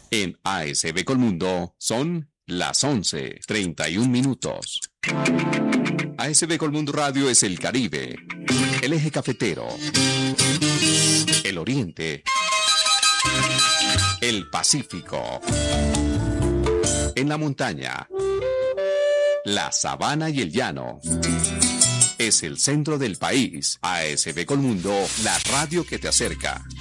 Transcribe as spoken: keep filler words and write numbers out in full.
En A S B Colmundo son las once, treinta y un minutos. A S B Colmundo Radio es el Caribe, el eje cafetero, el Oriente, el Pacífico. En la montaña, la sabana y el llano. Es el centro del país. A S B Colmundo, la radio que te acerca.